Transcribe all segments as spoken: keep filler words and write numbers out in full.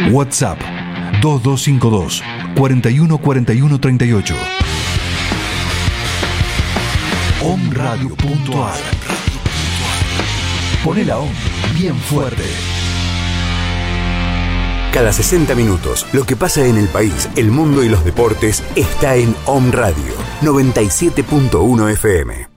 WhatsApp dos dos cinco dos, cuatro uno cuatro uno tres ocho. omradio punto ar. Poné la OM bien fuerte. Cada sesenta minutos, lo que pasa en el país, el mundo y los deportes está en Om Radio noventa y siete punto uno F M.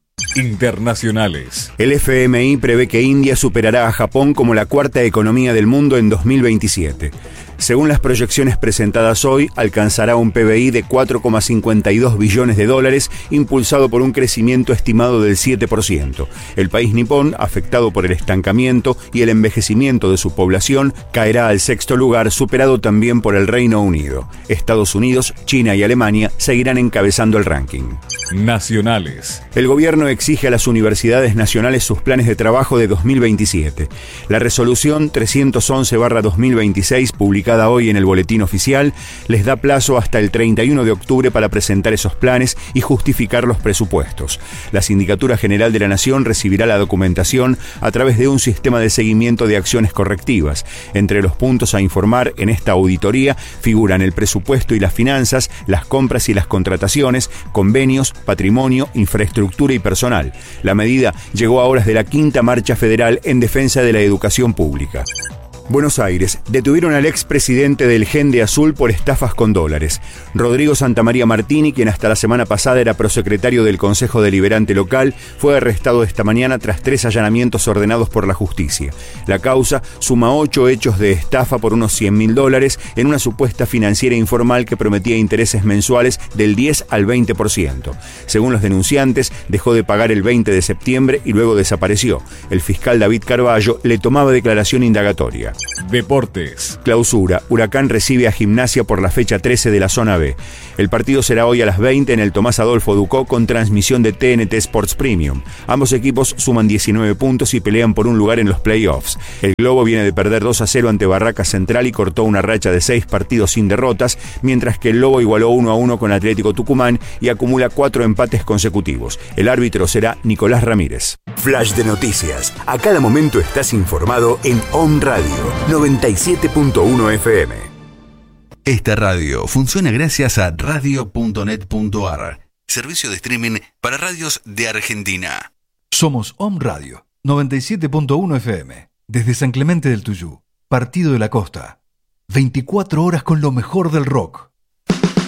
Internacionales. El F M I prevé que India superará a Japón como la cuarta economía del mundo en dos mil veintisiete. Según las proyecciones presentadas hoy, alcanzará un P B I de cuatro coma cincuenta y dos billones de dólares, impulsado por un crecimiento estimado del siete por ciento. El país nipón, afectado por el estancamiento y el envejecimiento de su población, caerá al sexto lugar, superado también por el Reino Unido. Estados Unidos, China y Alemania seguirán encabezando el ranking. Nacionales. El gobierno exige a las universidades nacionales sus planes de trabajo de dos mil veintisiete. La resolución trescientos once barra dos mil veintiséis, publicada hoy en el Boletín Oficial, les da plazo hasta el treinta y uno de octubre para presentar esos planes y justificar los presupuestos. La Sindicatura General de la Nación recibirá la documentación a través de un sistema de seguimiento de acciones correctivas. Entre los puntos a informar en esta auditoría figuran el presupuesto y las finanzas, las compras y las contrataciones, convenios, patrimonio, infraestructura y personal. La medida llegó a horas de la quinta marcha federal en defensa de la educación pública. Buenos Aires. Detuvieron al expresidente del Gente Azul por estafas con dólares. Rodrigo Santamaría Martini, quien hasta la semana pasada era prosecretario del Consejo Deliberante local, fue arrestado esta mañana tras tres allanamientos ordenados por la justicia. La causa suma ocho hechos de estafa por unos cien mil dólares en una supuesta financiera informal que prometía intereses mensuales del diez al veinte por ciento. Según los denunciantes, dejó de pagar el veinte de septiembre y luego desapareció. El fiscal David Carballo le tomaba declaración indagatoria. Deportes. Clausura. Huracán recibe a Gimnasia por la fecha trece de la zona B. El partido será hoy a las veinte en el Tomás Adolfo Ducó con transmisión de T N T Sports Premium. Ambos equipos suman diecinueve puntos y pelean por un lugar en los playoffs. El Globo viene de perder dos a cero ante Barracas Central y cortó una racha de seis partidos sin derrotas, mientras que el Lobo igualó uno a uno con Atlético Tucumán y acumula cuatro empates consecutivos. El árbitro será Nicolás Ramírez. Flash de noticias. A cada momento estás informado en Om Radio noventa y siete punto uno F M. Esta radio funciona gracias a radio punto net punto ar, servicio de streaming para radios de Argentina. Somos Om Radio noventa y siete punto uno F M, desde San Clemente del Tuyú, Partido de la Costa. veinticuatro horas con lo mejor del rock.